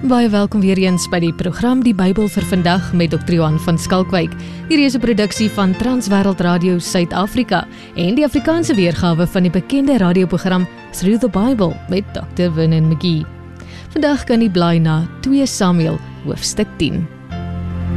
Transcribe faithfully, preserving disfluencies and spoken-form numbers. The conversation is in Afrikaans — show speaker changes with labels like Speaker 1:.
Speaker 1: Baie welkom weer eens by die program Die Bybel vir vandag met dokter Johan van Skalkwyk. Hierdie is 'n produksie van Transwêreld Radio Suid-Afrika en die Afrikaanse weergawe van die bekende radioprogram Through the Bible met dokter Vernon McGee. Vandag kan jy blaai na twee Samuel hoofstuk tien.